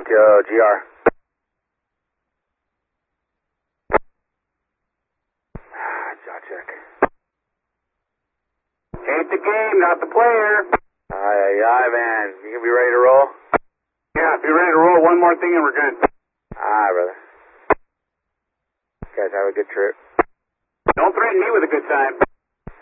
GR. Jaw check. Ain't the game, not the player. Aye, man. You gonna be ready to roll? Yeah, be ready to roll. One more thing and we're good. Aye, brother. You guys have a good trip. Don't threaten me with a good time.